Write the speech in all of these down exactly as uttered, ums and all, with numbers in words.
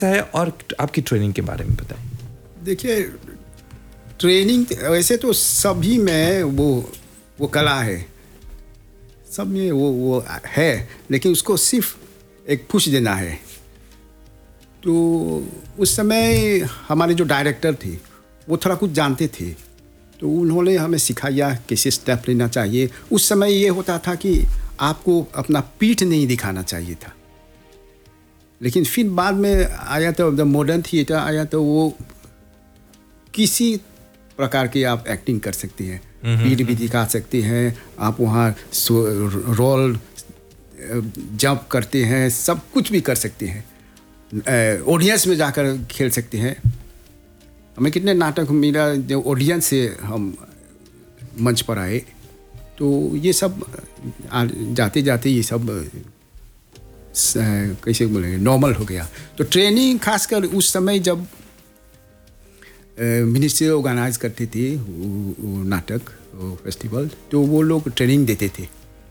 है और आपकी ट्रेनिंग के बारे में बताएं। देखिए, ट्रेनिंग वैसे तो सभी में वो वो कला है, सब में वो वो है, लेकिन उसको सिर्फ एक पुश देना है। तो उस समय हमारे जो डायरेक्टर थे वो थोड़ा कुछ जानते थे, तो उन्होंने हमें सिखाया कैसे स्टेप लेना चाहिए। उस समय ये होता था कि आपको अपना पीठ नहीं दिखाना चाहिए था, लेकिन फिर बाद में आया तो जब मॉडर्न थिएटर आया तो वो किसी प्रकार की आप एक्टिंग कर सकते हैं, पीठ भी दिखा सकते हैं, आप वहाँ रोल जंप करते हैं, सब कुछ भी कर सकते हैं, ऑडियंस में जाकर खेल सकते हैं। हमें कितने नाटक मेरा जो ऑडियंस से हम मंच पर आए, तो ये सब जाते जाते ये सब कैसे बोलेंगे नॉर्मल हो गया। तो ट्रेनिंग खासकर उस समय जब मिनिस्ट्री ऑर्गेनाइज करते थे वो, वो नाटक वो फेस्टिवल, तो वो लोग ट्रेनिंग देते थे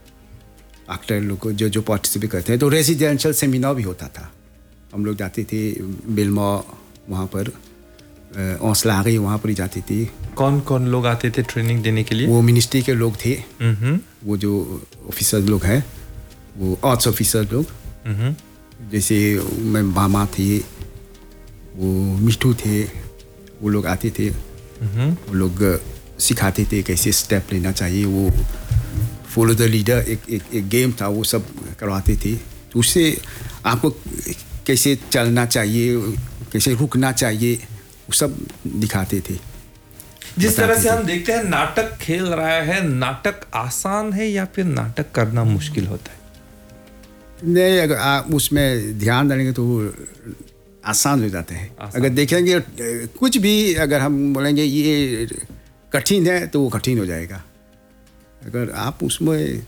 एक्टर लोग को जो जो पार्टिसिपेट करते हैं। तो रेजिडेंशियल सेमिनार भी होता था, हम लोग जाते थे बेलमा, वहाँ पर औसलागी वहाँ पर ही जाते थे। कौन कौन लोग आते थे ट्रेनिंग देने के लिए? वो मिनिस्ट्री के लोग थे, वो जो ऑफिसर लोग हैं, वो आर्ट्स ऑफिसर लोग, जैसे मैं मामा थे, वो मिठू थे, वो लोग आते थे, वो लोग सिखाते थे कैसे स्टेप लेना चाहिए। वो फॉलो द लीडर एक एक एक गेम था, वो सब करवाते थे। तो उससे आपको कैसे चलना चाहिए, कैसे रुकना चाहिए, वो सब दिखाते थे। जिस तरह से हम देखते हैं नाटक खेल रहा है, नाटक आसान है या फिर नाटक करना मुश्किल होता है? नहीं, अगर आप उसमें ध्यान देंगे तो आसान हो जाते हैं। अगर देखेंगे कुछ भी, अगर हम बोलेंगे ये कठिन है तो वो कठिन हो जाएगा। अगर आप उसमें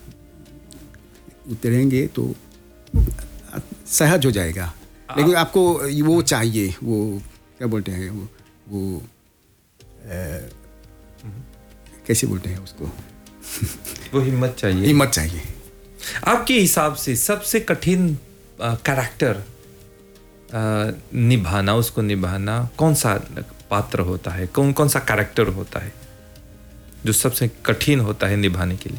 उतरेंगे तो सहज हो जाएगा। लेकिन आपको वो चाहिए, वो क्या बोलते हैं, वो, वो ए, कैसे बोलते हैं उसको वो हिम्मत चाहिए, हिम्मत चाहिए। आपके हिसाब से सबसे कठिन कैरेक्टर निभाना, उसको निभाना कौन सा पात्र होता है, कौन कौन सा कैरेक्टर होता है जो सबसे कठिन होता है निभाने के लिए?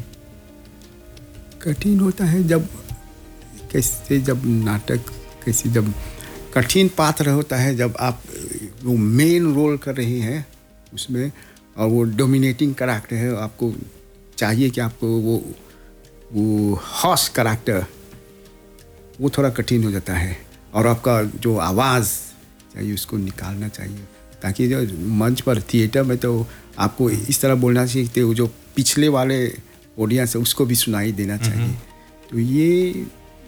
कठिन होता है जब कैसे जब नाटक कैसे जब कठिन पात्र होता है जब आप वो मेन रोल कर रहे हैं उसमें, और वो डोमिनेटिंग कैरेक्टर है, आपको चाहिए कि आपको वो वो हॉर्स कैरेक्टर, वो थोड़ा कठिन हो जाता है। और आपका जो आवाज़ चाहिए उसको निकालना चाहिए, ताकि जो मंच पर थिएटर में तो आपको इस तरह बोलना चाहिए कि वो जो पिछले वाले ऑडियंस है उसको भी सुनाई देना चाहिए। तो ये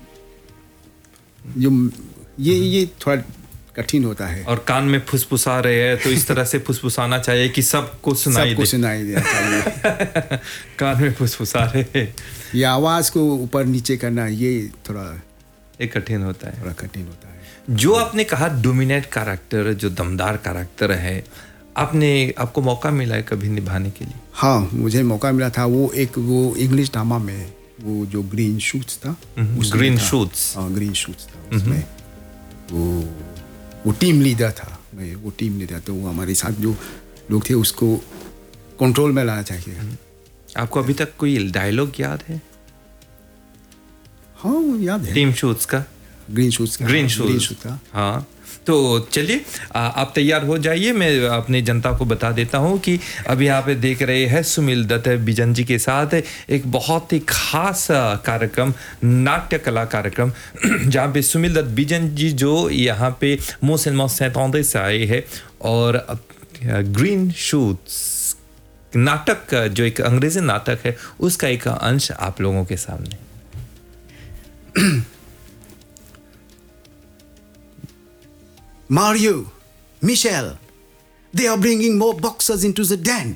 जो ये ये थोड़ा कठिन होता है। और कान में फुसफुसा रहे हैं तो इस तरह से फुसफुसाना चाहिए कि सबको सुनाई सबको सुनाई देना चाहिए। कान में फुसफुसा रहे हैं, ये आवाज़ को ऊपर नीचे करना, ये थोड़ा एक कठिन होता है, थोड़ा कठिन होता है। जो आपने कहा डोमिनेट कैरेक्टर, जो दमदार कैरेक्टर है, आपने आपको मौका मिला है कभी निभाने के लिए? हाँ, मुझे मौका मिला था। वो एक वो इंग्लिश ड्रामा में वो जो ग्रीन शूट्स था, ग्रीन शूट्स, हाँ ग्रीन शूट्स था, उसमें वो वो टीम लीडर था, मैं वो टीम लीडर, तो वो हमारे साथ जो लोग थे उसको कंट्रोल में लाना चाहिए। आपको अभी तक कोई डायलॉग याद है? हाँ याद है, टीम शूट्स का, ग्रीन शूट्स का, ग्रीन शूट्स का। हाँ, तो चलिए आप तैयार हो जाइए। मैं अपनी जनता को बता देता हूँ कि अभी यहाँ पे देख रहे हैं सुमिल दत्त बिजन जी के साथ एक बहुत ही खास कार्यक्रम, नाट्य कला कार्यक्रम, जहाँ पे सुमिल दत्त बिजन जी जो यहाँ पे मोसेलमो सैंतानवे से आए हैं, और ग्रीन शूट्स नाटक जो एक अंग्रेजी नाटक है उसका एक अंश आप लोगों के सामने। Mario, Michelle, they are bringing more boxers into the den.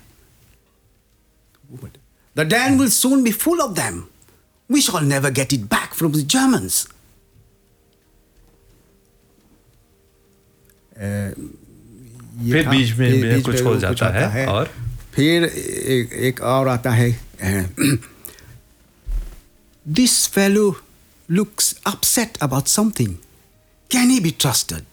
The den will soon be full of them. We shall never get it back from the Germans. फिर बीच में कुछ हो जाता है, और फिर एक, एक और आता है, This fellow looks upset about something. Can he be trusted?